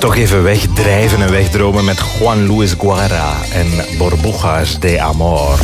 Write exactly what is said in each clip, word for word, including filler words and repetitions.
Toch even wegdrijven en wegdromen met Juan Luis Guerra en Burbujas de Amor.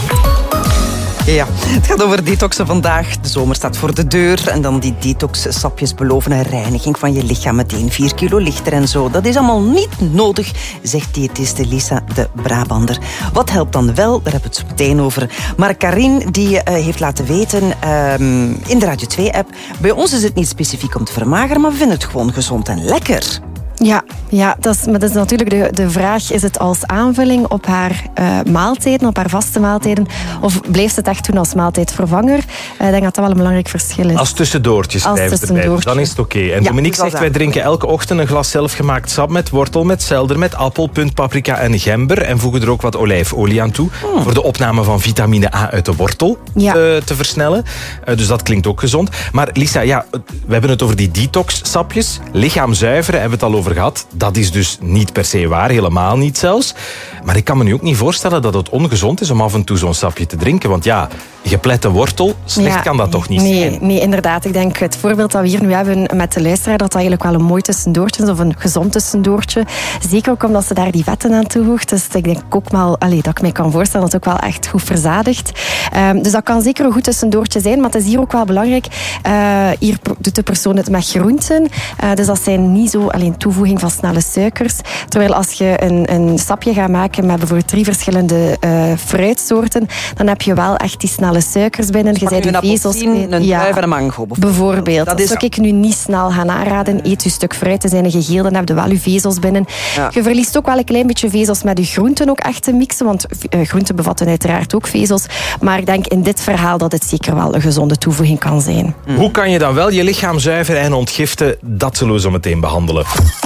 Ja, het gaat over detoxen vandaag. De zomer staat voor de deur. En dan die detox-sapjes beloven een reiniging van je lichaam. Meteen vier kilo lichter en zo. Dat is allemaal niet nodig, zegt diëtiste Lisa de Brabander. Wat helpt dan wel? Daar hebben we het zo meteen over. Maar Karin die, uh, heeft laten weten uh, in de Radio twee-app... bij ons is het niet specifiek om te vermageren, maar we vinden het gewoon gezond en lekker. Ja, ja dat, is, maar dat is natuurlijk de, de vraag, is het als aanvulling op haar uh, maaltijden, op haar vaste maaltijden, of blijft ze het echt doen als maaltijdvervanger? Uh, ik denk dat dat wel een belangrijk verschil is. Als tussendoortjes als blijven tussendoortje. erbij, dan is het oké. Okay. En ja, Dominique zegt, wij drinken elke ochtend een glas zelfgemaakt sap met wortel, met selder, met appel, punt paprika en gember en voegen er ook wat olijfolie aan toe, hmm. voor de opname van vitamine A uit de wortel ja. te, te versnellen. Uh, dus dat klinkt ook gezond. Maar Lisa, ja, we hebben het over die detox-sapjes. Lichaam zuiveren, hebben we het al over gehad. Dat is dus niet per se waar, helemaal niet zelfs. Maar ik kan me nu ook niet voorstellen dat het ongezond is om af en toe zo'n sapje te drinken. Want ja, geplette wortel, slecht ja, kan dat toch niet nee, zijn? Nee, inderdaad. Ik denk het voorbeeld dat we hier nu hebben met de luisteraar, dat dat eigenlijk wel een mooi tussendoortje is, of een gezond tussendoortje. Zeker ook omdat ze daar die vetten aan toevoegt. Dus ik denk ook wel, allez, dat ik me kan voorstellen dat het ook wel echt goed verzadigt. Um, dus dat kan zeker een goed tussendoortje zijn. Maar het is hier ook wel belangrijk. Uh, hier doet de persoon het met groenten. Uh, dus dat zijn niet zo alleen toevoeging van snelle suikers. Terwijl als je een, een sapje gaat maken met bijvoorbeeld drie verschillende uh, fruitsoorten, dan heb je wel echt die snelle suikers binnen. Je zei de vezels, een druif ja, en een mango. Bijvoorbeeld. Dat, dat zou ik nu niet snel gaan aanraden. Eet je stuk fruit, te zijn geheel, dan heb je wel je vezels binnen. Ja. Je verliest ook wel een klein beetje vezels met je groenten ook echt te mixen, want uh, groenten bevatten uiteraard ook vezels. Maar ik denk in dit verhaal dat het zeker wel een gezonde toevoeging kan zijn. Mm. Hoe kan je dan wel je lichaam zuiveren en ontgiften? Dat zullen we zo meteen behandelen.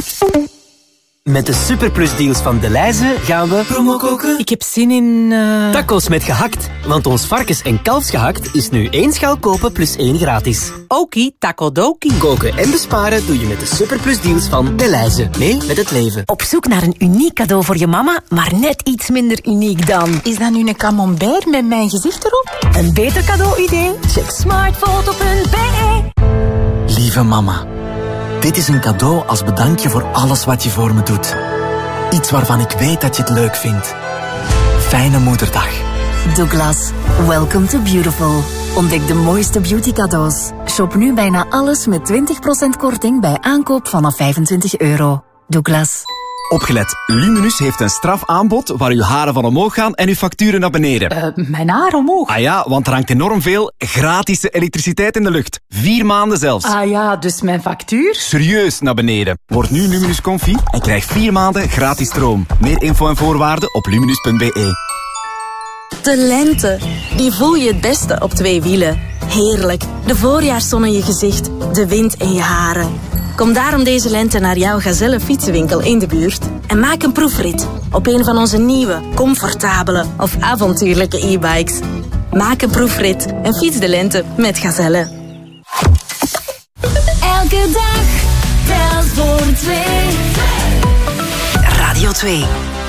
Met de superplusdeals van Delhaize gaan we promo koken. Ik heb zin in... Uh... tacos met gehakt. Want ons varkens- en kalfsgehakt is nu één schaal kopen plus één gratis. Okie, takodoki. Koken en besparen doe je met de superplusdeals van Delhaize. Mee met het leven. Op zoek naar een uniek cadeau voor je mama, maar net iets minder uniek dan. Is dat nu een camembert met mijn gezicht erop? Een beter cadeau-idee? Check smartfoto punt b e. Lieve mama. Dit is een cadeau als bedankje voor alles wat je voor me doet. Iets waarvan ik weet dat je het leuk vindt. Fijne moederdag. Douglas, welcome to beautiful. Ontdek de mooiste beauty cadeaus. Shop nu bijna alles met twintig procent korting bij aankoop vanaf vijfentwintig euro. Douglas. Opgelet, Luminus heeft een strafaanbod waar uw haren van omhoog gaan en uw facturen naar beneden. Uh, mijn haar omhoog? Ah ja, want er hangt enorm veel gratis elektriciteit in de lucht. Vier maanden zelfs. Ah ja, dus mijn factuur? Serieus naar beneden. Word nu Luminus Comfy en krijg vier maanden gratis stroom. Meer info en voorwaarden op luminus punt b e. De lente, die voel je het beste op twee wielen. Heerlijk, de voorjaarszon in je gezicht, de wind in je haren. Kom daarom deze lente naar jouw Gazelle fietsenwinkel in de buurt en maak een proefrit op een van onze nieuwe, comfortabele of avontuurlijke e-bikes. Maak een proefrit en fiets de lente met Gazelle. Elke dag telt voor twee. Radio twee.